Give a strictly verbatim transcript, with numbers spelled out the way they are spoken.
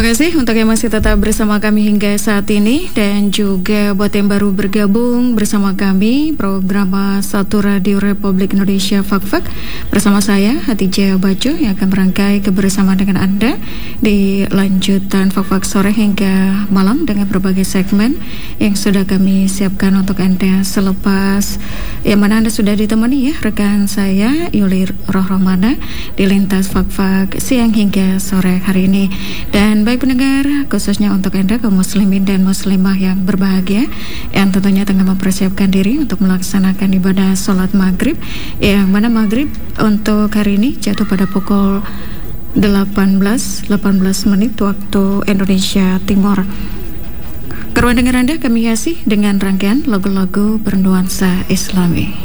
Terima kasih untuk yang masih tetap bersama kami hingga saat ini, dan juga buat yang baru bergabung bersama kami program Satu Radio Republik Indonesia Fak-Fak bersama saya Hatijah Bajo yang akan merangkai kebersamaan dengan Anda di lanjutan Fak-Fak sore hingga malam dengan berbagai segmen yang sudah kami siapkan untuk Anda, selepas yang mana Anda sudah ditemani ya rekan saya Yuli Rohrohmana di lintas Fak-Fak siang hingga sore hari ini. Dan baik pendengar, khususnya untuk Anda kaum muslimin dan muslimah yang berbahagia yang tentunya tengah mempersiapkan diri untuk melaksanakan ibadah sholat maghrib, yang mana maghrib untuk hari ini jatuh pada pukul delapan belas menit waktu Indonesia Timur. Keruan dengar Anda kami hiasi dengan rangkaian lagu-lagu bernuansa Islami.